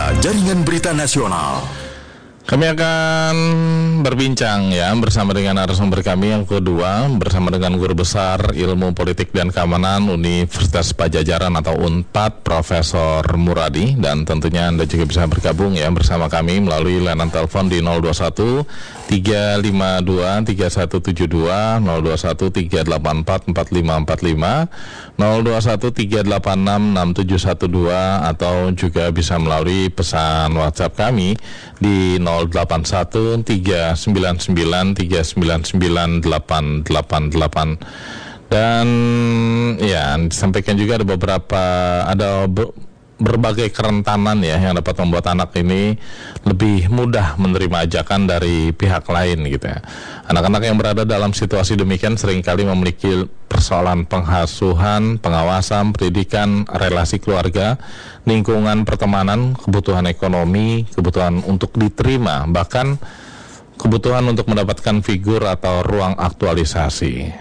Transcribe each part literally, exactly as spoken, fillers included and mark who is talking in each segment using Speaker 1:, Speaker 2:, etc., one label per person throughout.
Speaker 1: Inilah Jaringan Berita Nasional.
Speaker 2: Kami akan berbincang ya bersama dengan narasumber kami yang kedua, bersama dengan Guru Besar Ilmu Politik dan Keamanan Universitas Padjadjaran atau Unpad, Profesor Muradi. Dan tentunya Anda juga bisa bergabung ya bersama kami melalui layanan telepon di nol dua satu tiga lima dua tiga satu tujuh dua, nol dua satu tiga delapan empat empat lima empat lima, nol dua satu tiga delapan enam enam tujuh satu dua, atau juga bisa melalui pesan WhatsApp kami di nol delapan satu tiga sembilan sembilan tiga sembilan sembilan delapan delapan delapan. Dan ya disampaikan juga ada beberapa ada ber, berbagai kerentanan ya yang dapat membuat anak ini lebih mudah menerima ajakan dari pihak lain gitu ya. Anak-anak yang berada dalam situasi demikian seringkali memiliki persoalan penghasuhan, pengawasan, pendidikan, relasi keluarga, lingkungan pertemanan, kebutuhan ekonomi, kebutuhan untuk diterima, bahkan kebutuhan untuk mendapatkan figur atau ruang aktualisasi.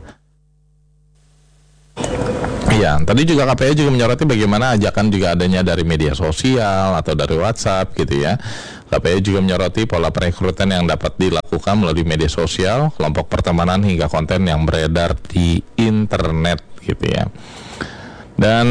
Speaker 2: Iya, tadi juga K P I juga menyoroti bagaimana ajakan juga adanya dari media sosial atau dari WhatsApp gitu ya. K P I juga menyoroti pola perekrutan yang dapat dilakukan melalui media sosial, kelompok pertemanan hingga konten yang beredar di internet gitu ya. Dan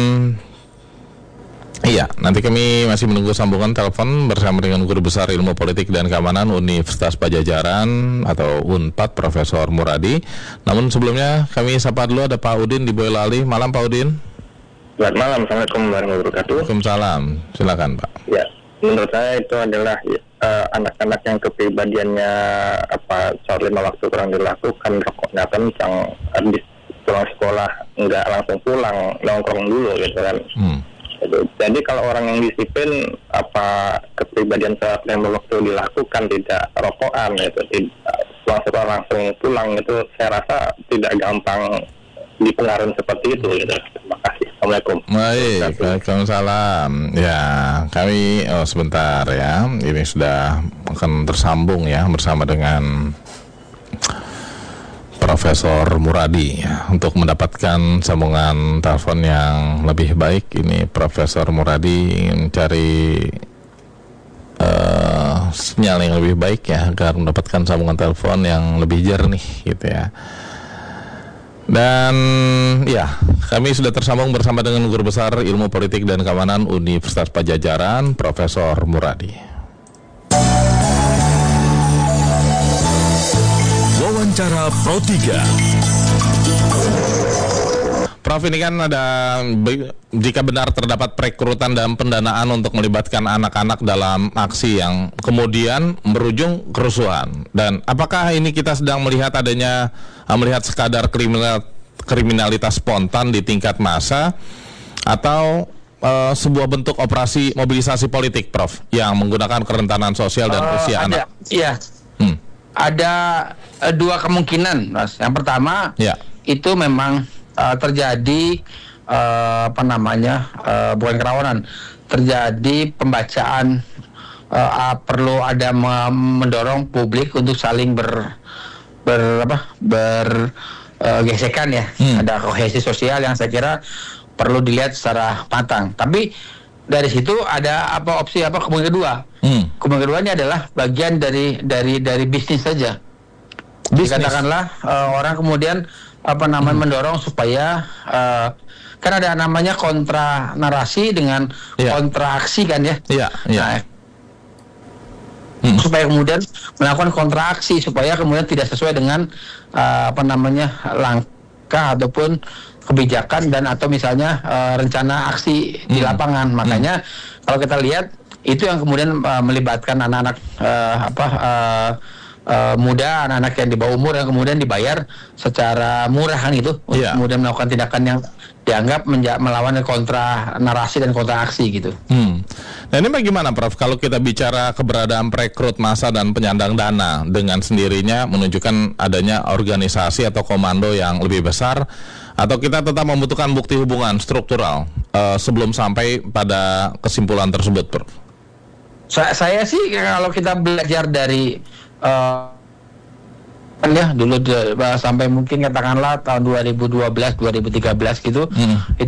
Speaker 2: iya, nanti kami masih menunggu sambungan telepon bersama dengan Guru Besar Ilmu Politik dan Keamanan Universitas Padjadjaran atau Unpad, Profesor Muradi. Namun sebelumnya kami sapa dulu ada Pak Udin di Boyolali. Malam Pak Udin.
Speaker 3: Selamat malam, Assalamualaikum warahmatullahi wabarakatuh.
Speaker 2: Waalaikumsalam, silakan Pak.
Speaker 3: Ya, menurut saya itu adalah uh, anak-anak yang kepribadiannya apa soal lima waktu kurang dilakukan, rokoknya kencang, habis pulang sekolah nggak langsung pulang, nongkrong dulu gitu kan. Hmm. Jadi kalau orang yang disiplin apa kepribadian saat yang waktu dilakukan tidak rokokan itu tidak pulang sekolah langsung pulang itu saya rasa tidak gampang dipengaruhi seperti itu gitu. Terima kasih. Assalamualaikum.
Speaker 2: Baik, Waalaikumsalam. Ya, kami oh sebentar ya. Ini sudah akan tersambung ya bersama dengan Profesor Muradi ya, untuk mendapatkan sambungan telepon yang lebih baik. Ini Profesor Muradi ingin cari uh, sinyal yang lebih baik ya agar mendapatkan sambungan telepon yang lebih jernih gitu ya. Dan ya, kami sudah tersambung bersama dengan Guru Besar Ilmu Politik dan Keamanan Universitas Padjadjaran, Profesor Muradi.
Speaker 1: Wawancara Pro tiga.
Speaker 2: Prof, ini kan ada, jika benar terdapat perekrutan dan pendanaan untuk melibatkan anak-anak dalam aksi yang kemudian berujung kerusuhan. Dan apakah ini kita sedang melihat adanya, melihat sekadar kriminal, kriminalitas spontan di tingkat massa, atau uh, sebuah bentuk operasi mobilisasi politik, Prof, yang menggunakan kerentanan sosial dan uh, usia
Speaker 4: ada,
Speaker 2: anak?
Speaker 4: Iya. Hmm. Ada uh, dua kemungkinan, Mas. Yang pertama, ya. itu memang uh, terjadi uh, apa namanya, uh, bukan kerawanan, terjadi pembacaan uh, uh, perlu ada me- mendorong publik untuk saling ber, ber apa, ber uh, gesekan ya. Hmm. Ada kohesi sosial yang saya kira perlu dilihat secara matang. Tapi dari situ ada apa opsi apa kemungkinan kedua? Hmm. Kemungkinan keduanya adalah bagian dari dari dari bisnis saja. Bisnis. Katakanlah uh, orang kemudian apa namanya hmm. mendorong supaya uh, kan ada namanya kontra narasi dengan yeah. kontra aksi kan ya? Iya. Yeah. Yeah. Nah, hmm. supaya kemudian melakukan kontra aksi supaya kemudian tidak sesuai dengan uh, apa namanya langkah ataupun kebijakan dan atau misalnya uh, rencana aksi hmm. di lapangan. Makanya hmm. kalau kita lihat itu yang kemudian uh, melibatkan anak-anak uh, apa uh, uh, muda, anak-anak yang di bawah umur yang kemudian dibayar secara murah kan gitu, yeah. untuk kemudian melakukan tindakan yang dianggap menja- melawan kontra narasi dan kontra aksi gitu.
Speaker 2: Hmm. Nah ini bagaimana, Prof? Kalau kita bicara keberadaan perekrut massa dan penyandang dana dengan sendirinya menunjukkan adanya organisasi atau komando yang lebih besar, atau kita tetap membutuhkan bukti hubungan struktural uh, sebelum sampai pada kesimpulan tersebut, Prof?
Speaker 4: Saya, saya sih kalau kita belajar dari uh, ya dulu sampai mungkin katakanlah tahun dua ribu dua belas dua ribu tiga belas gitu, hmm. itu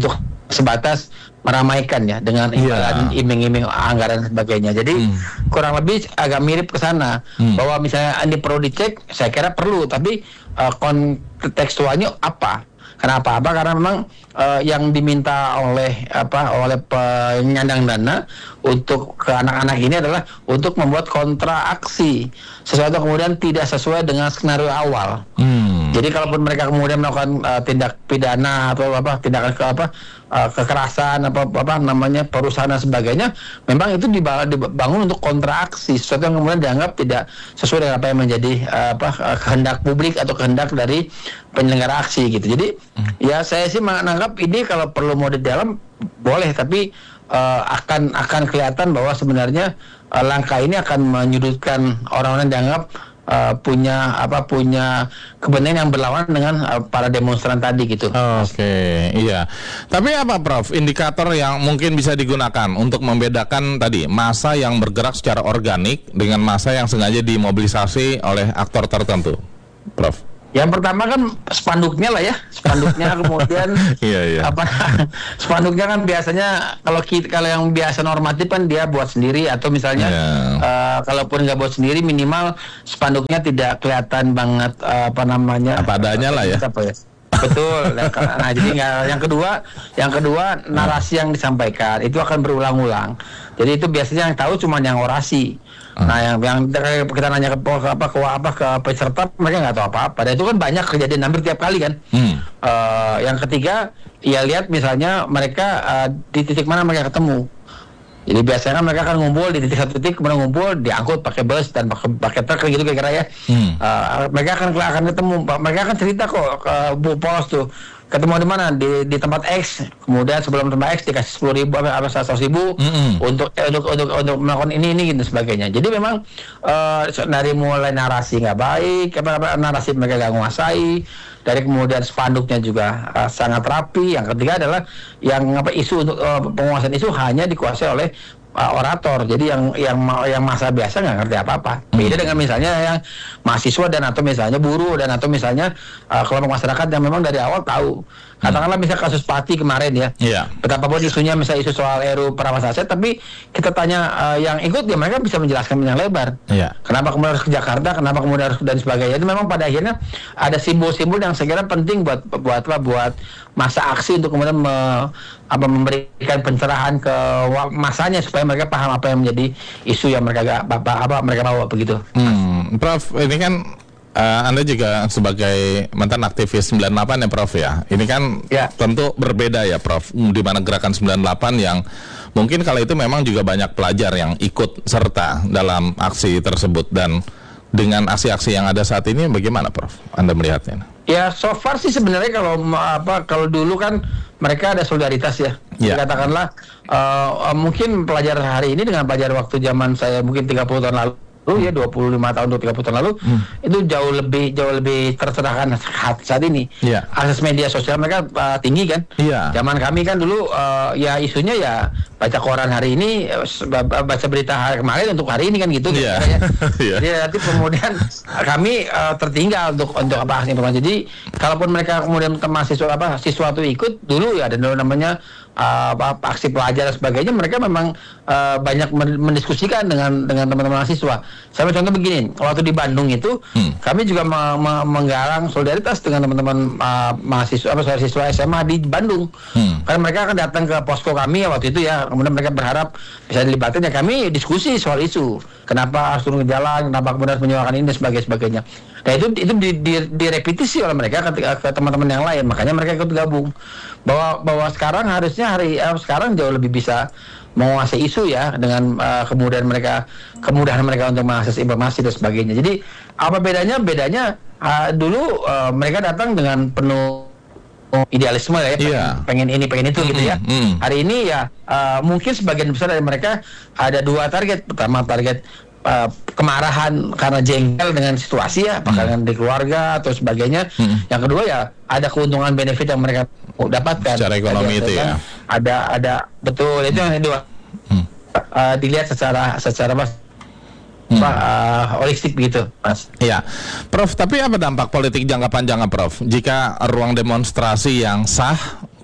Speaker 4: sebatas meramaikan ya dengan imbalan yeah. iming-iming anggaran dan sebagainya. Jadi hmm. kurang lebih agak mirip ke sana hmm. bahwa misalnya ini perlu dicek, saya kira perlu, tapi uh, kontekstualnya apa? Kenapa? Apa? Karena memang uh, yang diminta oleh apa oleh penyandang dana untuk ke anak-anak ini adalah untuk membuat kontra aksi, sesuatu kemudian tidak sesuai dengan skenario awal. Hmm. Jadi kalaupun mereka kemudian melakukan uh, tindak pidana atau apa tindakan ke apa uh, kekerasan apa apa namanya perusahaan dan sebagainya, memang itu dibangun untuk kontra aksi, sesuatu yang kemudian dianggap tidak sesuai dengan apa yang menjadi uh, apa uh, kehendak publik atau kehendak dari penyelenggara aksi gitu. Jadi hmm. ya saya sih menganggap ini kalau perlu mau di dalam boleh, tapi uh, akan akan kelihatan bahwa sebenarnya uh, langkah ini akan menyudutkan orang-orang yang dianggap Uh, punya apa punya kepentingan yang berlawanan dengan uh, para demonstran tadi gitu.
Speaker 2: Oke, okay, iya. Tapi apa, Prof, indikator yang mungkin bisa digunakan untuk membedakan tadi massa yang bergerak secara organik dengan massa yang sengaja dimobilisasi oleh aktor tertentu, Prof?
Speaker 4: Yang pertama kan spanduknya lah ya, spanduknya kemudian
Speaker 2: iya, iya.
Speaker 4: apa spanduknya kan biasanya kalau kita, kalau yang biasa normatif kan dia buat sendiri atau misalnya yeah. uh, kalaupun nggak buat sendiri minimal spanduknya tidak kelihatan banget uh, apa namanya
Speaker 2: apa adanya uh, lah ya.
Speaker 4: Apa ya. Betul. Nah, jadi nggak, yang kedua, yang kedua narasi yang disampaikan itu akan berulang-ulang. Jadi itu biasanya yang tahu cuma yang orasi. Hmm. Nah, yang yang kita nanya ke apa ke apa ke peserta, mereka nggak tahu apa-apa. Dan itu kan banyak kejadian hampir tiap kali kan. Hmm. Uh, yang ketiga, ya lihat misalnya mereka uh, di titik mana mereka ketemu. Jadi biasanya mereka akan ngumpul di titik satu titik, kemudian ngumpul diangkut pakai bus dan pakai pakai truk gitu kira-kira ya. Hmm. Uh, mereka akan akan ketemu, mereka akan cerita kok ke Bu Pos tuh. Ketemu di mana? Di di tempat X. Kemudian sebelum tempat X dikasih sepuluh ribu apa seratus ribu mm-hmm. untuk, eh, untuk untuk untuk melakukan ini ini gitu sebagainya. Jadi memang uh, dari mulai narasi nggak baik, apa, apa narasi mereka nggak menguasai, dari kemudian spanduknya juga uh, sangat rapi. Yang ketiga adalah yang apa isu untuk uh, penguasaan isu hanya dikuasai oleh uh, orator. Jadi yang yang yang masa biasa nggak ngerti apa-apa. Beda dengan misalnya yang mahasiswa dan atau misalnya buruh dan atau misalnya uh, kelompok masyarakat yang memang dari awal tahu. Katakanlah misalnya kasus Pati kemarin ya. Yeah. Betapapun isunya misalnya isu soal R U perampas aset, tapi kita tanya uh, yang ikut ya mereka bisa menjelaskan panjang lebar. Yeah. Kenapa kemudian harus ke Jakarta, kenapa kemudian harus dan sebagainya. Itu memang pada akhirnya ada simbol-simbol yang saya kira penting buat buat apa buat masa aksi untuk kemudian me, apa memberikan pencerahan ke masanya supaya mereka paham apa yang menjadi isu yang mereka apa apa mereka bawa begitu.
Speaker 2: Hmm, Prof, ini kan Uh, Anda juga sebagai mantan aktivis sembilan puluh delapan ya Prof ya. Ini kan ya. Tentu berbeda ya Prof. Di mana gerakan sembilan puluh delapan yang mungkin kala itu memang juga banyak pelajar yang ikut serta dalam aksi tersebut, dan dengan aksi-aksi yang ada saat ini bagaimana Prof? Anda melihatnya?
Speaker 4: Ya so far sih sebenarnya kalau apa kalau dulu kan mereka ada solidaritas ya. Ya. Katakanlah uh, mungkin pelajar hari ini dengan pelajar waktu zaman saya mungkin tiga puluh tahun lalu lalu ya dua puluh lima tahun, dua puluh tiga puluh tahun lalu hmm. itu jauh lebih jauh lebih tercerahkan saat ini. Yeah. Akses media sosial mereka uh, tinggi kan. Yeah. Zaman kami kan dulu uh, ya isunya ya baca koran hari ini, baca berita hari kemarin untuk hari ini kan gitu. Yeah. Gitu, ya. Yeah. Jadi nanti kemudian kami uh, tertinggal untuk untuk apa informasi. Jadi kalaupun mereka kemudian mahasiswa apa siswa itu ikut dulu ya dan dulu namanya uh, aksi pelajar dan sebagainya, mereka memang uh, banyak mendiskusikan dengan dengan teman-teman mahasiswa. Saya contoh begini, waktu di Bandung itu hmm. kami juga me- me- menggalang solidaritas dengan teman-teman uh, mahasiswa apa siswa S M A di Bandung. Hmm. Karena mereka akan datang ke posko kami ya waktu itu ya, kemudian mereka berharap bisa dilibatkan ya, kami diskusi soal isu. Kenapa harus turun ke jalan, kenapa kemudian harus menyuarakan ini dan sebagainya sebagainya. Nah itu itu di, di, direpetisi oleh mereka ke, ke teman-teman yang lain, makanya mereka ikut gabung. Bahwa bahwa sekarang harusnya hari eh, sekarang jauh lebih bisa menguasai isu ya dengan uh, kemudian mereka kemudahan mereka untuk mengakses informasi dan sebagainya. Jadi apa bedanya? Bedanya uh, dulu uh, mereka datang dengan penuh idealisme ya, pengen, yeah. pengen ini pengen itu mm-hmm. gitu ya. Mm. Hari ini ya uh, mungkin sebagian besar dari mereka ada dua target. Pertama target uh, kemarahan karena jengkel dengan situasi ya, apakah mm. di keluarga atau sebagainya. Mm. Yang kedua ya ada keuntungan benefit yang mereka dapatkan
Speaker 2: secara ekonomi ada, itu ya.
Speaker 4: Ada ada betul itu yang kedua. Hmm. Uh, dilihat secara secara mas hmm. uh, holistik begitu, Mas.
Speaker 2: Iya, Prof. Tapi apa dampak politik jangka panjang, Prof? Jika ruang demonstrasi yang sah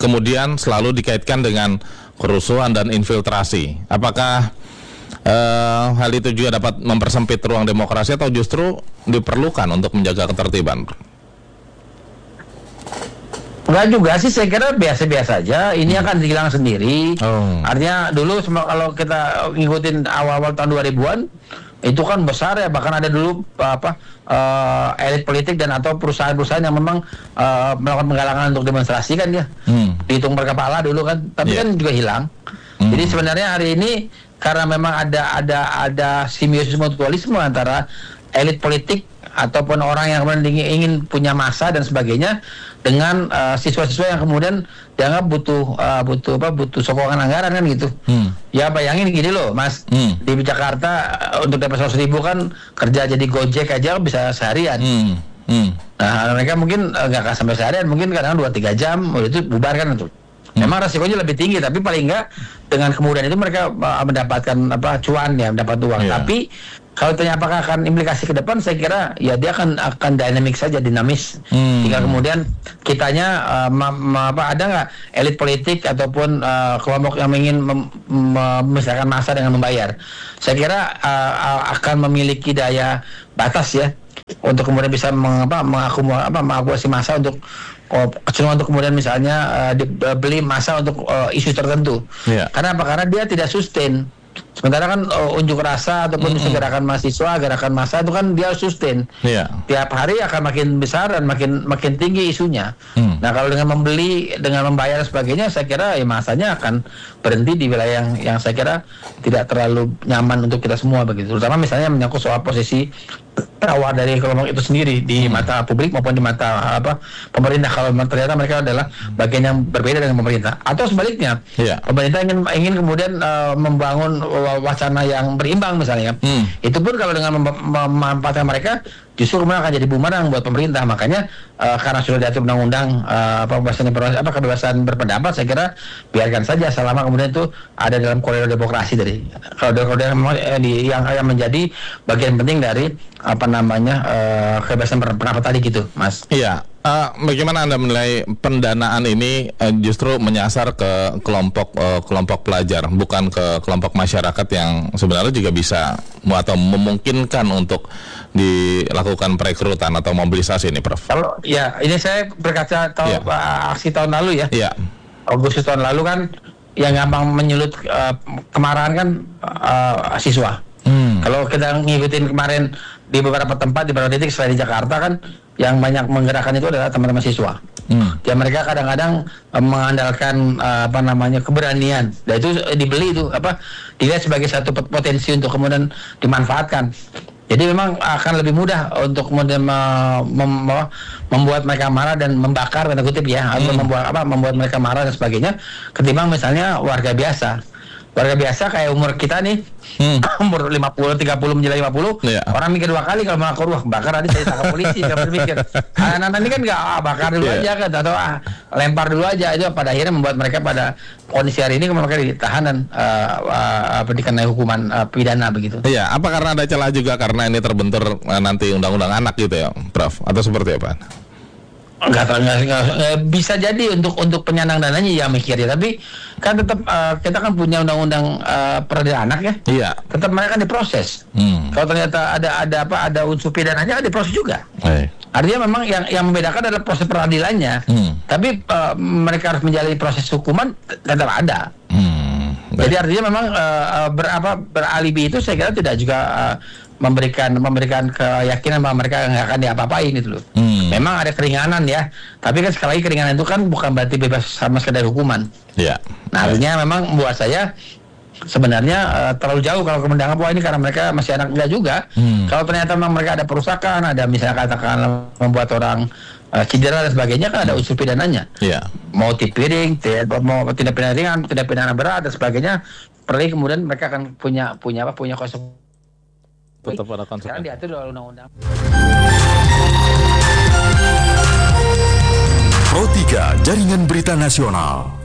Speaker 2: kemudian selalu dikaitkan dengan kerusuhan dan infiltrasi. Apakah uh, hal itu juga dapat mempersempit ruang demokrasi atau justru diperlukan untuk menjaga ketertiban?
Speaker 4: Enggak juga sih, saya kira biasa-biasa aja. Ini akan hilang sendiri. Oh. Artinya dulu kalau kita ngikutin awal-awal tahun dua ribuan itu kan besar ya, bahkan ada dulu apa uh, elit politik dan atau perusahaan-perusahaan yang memang uh, melakukan penggalangan untuk demonstrasi kan ya. Hmm. Dihitung per kepala dulu kan, tapi yeah. kan juga hilang. Hmm. Jadi sebenarnya hari ini karena memang ada ada ada simbiosis mutualisme antara elit politik ataupun orang yang kemudian ingin, ingin punya massa dan sebagainya dengan uh, siswa-siswa yang kemudian dianggap butuh uh, butuh apa butuh sokongan anggaran kan gitu. Hmm. Ya bayangin gini loh Mas, hmm. di Jakarta uh, untuk dapat seratus ribu kan kerja jadi Gojek aja bisa seharian. Hmm. Hmm. Nah mereka mungkin nggak uh, sampai seharian, mungkin kadang dua tiga jam udah itu bubar kan itu. Hmm. Memang resikonya lebih tinggi, tapi paling enggak dengan kemudian itu mereka uh, mendapatkan apa cuan ya, mendapat uang. Yeah. Tapi kalau tanya apakah akan implikasi ke depan, saya kira ya dia akan akan dynamic saja, dinamis. Hmm. Jika kemudian kitanya uh, ma, ma, apa ada nggak elit politik ataupun uh, kelompok yang ingin mem, memisahkan massa dengan membayar, saya kira uh, akan memiliki daya batas ya untuk kemudian bisa mengapa mengakumulasi apa mengakumulasi massa untuk oh, cuma untuk kemudian misalnya uh, dibeli massa untuk uh, isu tertentu. Yeah. Karena apa? Karena dia tidak sustain. Sementara kan uh, unjuk rasa ataupun mm-hmm. gerakan mahasiswa, gerakan massa itu kan dia sustain. Yeah. Tiap hari akan makin besar dan makin makin tinggi isunya. Mm. Nah kalau dengan membeli, dengan membayar dan sebagainya, saya kira ya masanya akan berhenti di wilayah yang yang saya kira tidak terlalu nyaman untuk kita semua begitu. Terutama misalnya menyangkut soal posisi tawar dari kelompok itu sendiri di hmm. mata publik maupun di mata apa pemerintah, kalau ternyata mereka adalah bagian yang berbeda dengan pemerintah, atau sebaliknya yeah. pemerintah ingin ingin kemudian uh, membangun wacana yang berimbang misalnya, hmm. itu pun kalau dengan mem- memanfaatkan mereka justru kemudian akan jadi bumerang buat pemerintah. Makanya uh, karena sudah diatur undang-undang uh, kebebasan apa kebebasan berpendapat, saya kira biarkan saja selama kemudian itu ada dalam koridor demokrasi dari koridor-koridor yang yang menjadi bagian penting dari apa namanya uh, kebebasan berpendapat tadi gitu, Mas.
Speaker 2: Iya. Uh, bagaimana Anda menilai pendanaan ini uh, justru menyasar ke kelompok uh, kelompok pelajar, bukan ke kelompok masyarakat yang sebenarnya juga bisa atau memungkinkan untuk dilakukan perekrutan atau mobilisasi ini, Prof?
Speaker 4: Kalau ya ini saya berkaca tahun yeah. aksi tahun lalu ya. Iya. Yeah. Agustus tahun lalu kan yang gampang menyulut uh, kemarahan kan uh, siswa. Hmm. Kalau kita ngikutin kemarin di beberapa tempat di beberapa titik selain di Jakarta kan yang banyak menggerakkan itu adalah teman-teman siswa. Hmm. Ya mereka kadang-kadang uh, mengandalkan uh, apa namanya keberanian. Dan itu uh, dibeli itu apa dilihat sebagai satu potensi untuk kemudian dimanfaatkan. Jadi memang akan lebih mudah untuk kemudian mem- mem- membuat mereka marah dan membakar tanda kutip ya, hmm. atau membuat apa membuat mereka marah dan sebagainya ketimbang misalnya warga biasa. Warga biasa kayak umur kita nih, hmm. umur lima puluh, tiga puluh menjelang lima puluh, yeah. orang mikir dua kali kalau mau keluar, bakar nanti saya tangkap polisi, nggak berpikir. Anak-anak ini kan nggak ah, bakar dulu yeah. aja kan, atau ah, lempar dulu aja, itu pada akhirnya membuat mereka pada kondisi hari ini mereka ditahan dan uh, uh, dikenai hukuman uh, pidana begitu.
Speaker 2: Iya, yeah. apa karena ada celah juga karena ini terbentur uh, nanti undang-undang anak gitu ya, Prof? Atau seperti apa?
Speaker 4: Enggak, enggak, enggak, enggak, bisa jadi untuk untuk penyandang dananya ya mikirnya, tapi kan tetap uh, kita kan punya undang-undang uh, peradilan anak ya. Iya. Tetap mereka kan diproses. Hmm. Kalau ternyata ada ada apa ada unsur pidananya kan diproses juga. Hey. Artinya memang yang yang membedakan adalah proses peradilannya. Hmm. Tapi uh, mereka harus menjalani proses hukuman tetap ada. Hmm. Jadi artinya memang uh, ber, apa, beralibi itu saya kira tidak juga uh, memberikan memberikan keyakinan bahwa mereka nggak akan diapa-apain itu loh. Hmm. Memang ada keringanan ya, tapi kan sekali lagi keringanan itu kan bukan berarti bebas sama sekedar hukuman. Iya. Yeah. Nah artinya yeah. memang buat saya sebenarnya uh, terlalu jauh kalau kemudian wah ini karena mereka masih anak muda juga. Hmm. Kalau ternyata memang mereka ada perusakan, ada misalnya katakan membuat orang uh, cedera dan sebagainya, kan ada unsur pidananya. Iya. Yeah. Mau tipiring, tidak mau tidak pidana ringan, tidak pidana berat dan sebagainya, perlu kemudian mereka akan punya punya apa punya konsekuensi.
Speaker 2: Tetap ada konsekuensi.
Speaker 4: Sekarang diatur oleh undang-undang.
Speaker 1: Pro tiga Jaringan Berita Nasional.